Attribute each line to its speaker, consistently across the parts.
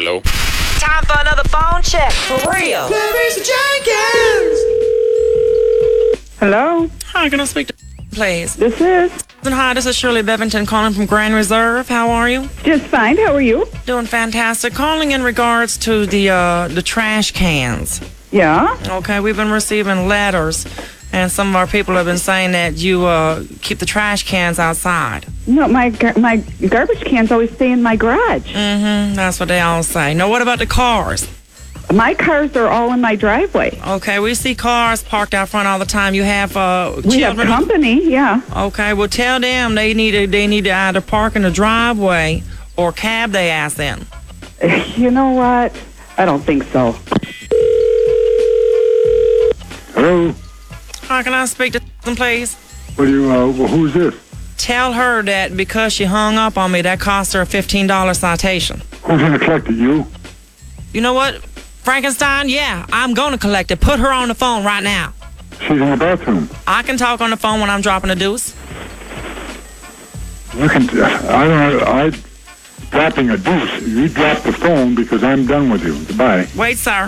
Speaker 1: Hello?
Speaker 2: Time for another phone check, for real.
Speaker 3: Clarice Jenkins.
Speaker 4: Hello,
Speaker 2: Hi, can I speak to please?
Speaker 4: this is
Speaker 2: Hi, this is Shirley Bevington calling from Grand Reserve. How are you?
Speaker 4: just fine. How are you?
Speaker 2: Doing fantastic. Calling in regards to the trash cans.
Speaker 4: Yeah.
Speaker 2: Okay, we've been receiving letters, and some of our people have been saying that you keep the trash cans outside.
Speaker 4: No, my garbage cans always stay in my garage.
Speaker 2: That's what they all say. Now, what about the cars?
Speaker 4: My cars are all in my driveway.
Speaker 2: Okay, we see cars parked out front all the time. You have
Speaker 4: We have
Speaker 2: children.
Speaker 4: company. Yeah.
Speaker 2: Okay, well, tell them they need to either park in the driveway or cab they ass in.
Speaker 4: You know what? I don't think so.
Speaker 5: Hello?
Speaker 2: Hi, can I speak to them, please?
Speaker 5: What do you, who's this?
Speaker 2: Tell her that because she hung up on me, that cost her a $15 citation.
Speaker 5: Who's gonna collect it, you?
Speaker 2: You know what, Frankenstein? Yeah, I'm going to collect it. Put her on the phone right now.
Speaker 5: She's in the bathroom.
Speaker 2: I can talk on the phone when I'm dropping a deuce.
Speaker 5: You can, I'm dropping a deuce. You drop the phone because I'm done with you. Goodbye.
Speaker 2: Wait, sir.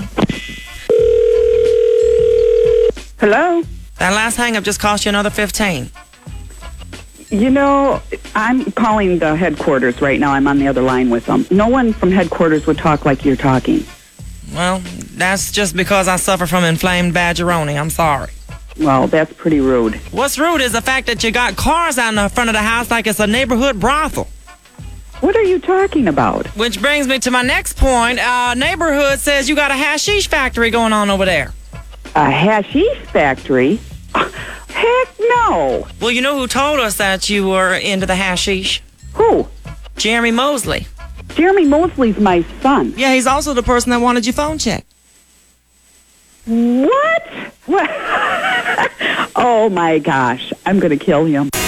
Speaker 4: Hello.
Speaker 2: That last hang-up just cost you another 15.
Speaker 4: You know, I'm calling the headquarters right now. I'm on the other line with them. No one from headquarters would talk like you're talking.
Speaker 2: Well, that's just because I suffer from inflamed badgeroni. I'm sorry.
Speaker 4: Well, that's pretty rude.
Speaker 2: What's rude is the fact that you got cars out in the front of the house like it's a neighborhood brothel.
Speaker 4: What are you talking about?
Speaker 2: Which brings me to my next point. Neighborhood says you got a hashish factory going on over there.
Speaker 4: A hashish factory? Heck no.
Speaker 2: Well, you know who told us that you were into the hashish?
Speaker 4: Who?
Speaker 2: Jeremy Mosley.
Speaker 4: Jeremy Mosley's my son.
Speaker 2: Yeah, he's also the person that wanted your phone check.
Speaker 4: What? What? Oh my gosh, I'm going to kill him.